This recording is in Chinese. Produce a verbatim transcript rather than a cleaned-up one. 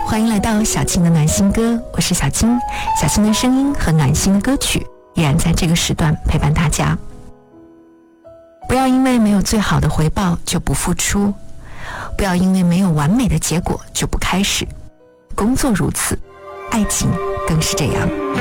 欢迎来到小青的暖心歌，我是小青。小青的声音和暖心的歌曲依然在这个时段陪伴大家。不要因为没有最好的回报就不付出，不要因为没有完美的结果就不开始。工作如此，爱情更是这样。